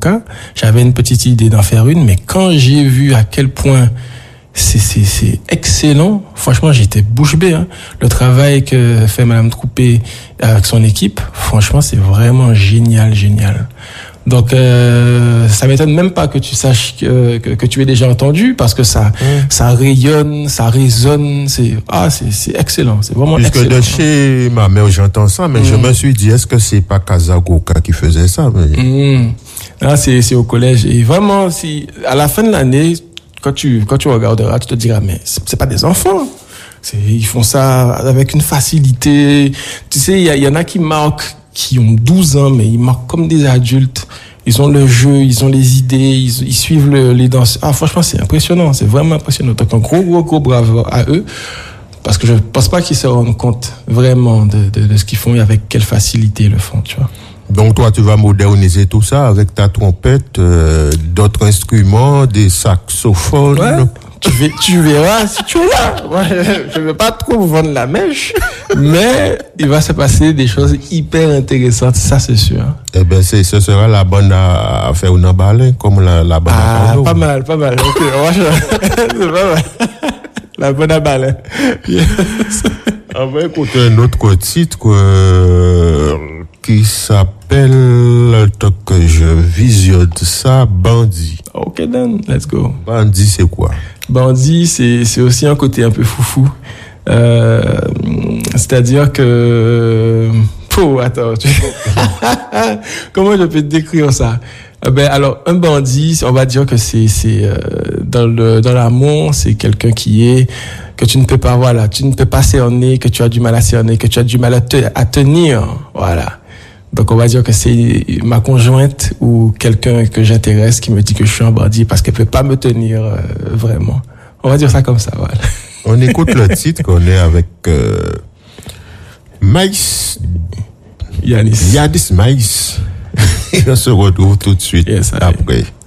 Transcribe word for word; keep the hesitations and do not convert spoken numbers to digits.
avocat. J'avais une petite idée d'en faire une, mais quand j'ai vu à quel point c'est, c'est, c'est excellent, franchement, j'étais bouche bée, hein. Le travail que fait Madame Troupé avec son équipe, franchement, c'est vraiment génial, génial. Donc, euh, ça m'étonne même pas que tu saches que, que, que tu aies déjà entendu, parce que ça, mmh. ça rayonne, ça résonne, c'est, ah, c'est, c'est excellent, c'est vraiment Puisque excellent. Puisque de chez ma mère, j'entends ça, mais mmh. je me suis dit, est-ce que c'est pas Kazagoka qui faisait ça? Mais... Mmh. Ah, c'est, c'est au collège. Et vraiment, si, à la fin de l'année, quand tu, quand tu regarderas, tu te diras, mais c'est, c'est pas des enfants. C'est, ils font ça avec une facilité. Tu sais, il y, y en a qui marquent, qui ont douze ans, mais ils marquent comme des adultes. Ils ont le jeu, ils ont les idées, ils, ils suivent le, les danses. Ah, franchement, c'est impressionnant, c'est vraiment impressionnant. Donc, un gros, gros, gros bravo à eux, parce que je pense pas qu'ils se rendent compte vraiment de, de, de ce qu'ils font et avec quelle facilité ils le font, tu vois. Donc, toi, tu vas moderniser tout ça avec ta trompette, euh, d'autres instruments, des saxophones. Ouais. Tu, vais, tu verras si tu es là. Moi, je ne vais pas trop vous vendre la mèche, mais il va se passer des choses hyper intéressantes, ça c'est sûr. Eh ben, c'est, ce sera la bonne à, à faire une emballée, comme la, la bonne ah, à pas mal, pas mal. Ok, c'est pas mal. La bonne à balle. Yes. On va écouter un autre titre euh, qui s'appelle, que je visionne ça, Bandit. Ok, then, let's go. Bandit, c'est quoi? Bandit, c'est, c'est aussi un côté un peu foufou. Euh, c'est-à-dire que... Oh, attends. Tu... Comment je peux te décrire ça? Ben, alors, un bandit, on va dire que c'est, c'est, euh, dans le, dans l'amour, c'est quelqu'un qui est, que tu ne peux pas, voilà, tu ne peux pas cerner, que tu as du mal à cerner, que tu as du mal à, te, à tenir, voilà. Donc, on va dire que c'est ma conjointe ou quelqu'un que j'intéresse qui me dit que je suis un bandit parce qu'elle peut pas me tenir, euh, vraiment. On va dire ça comme ça, voilà. On écoute le titre qu'on est avec, euh, Maïs. Yanis. Yanis Maïs. Et on se retrouve tout de suite yes, après.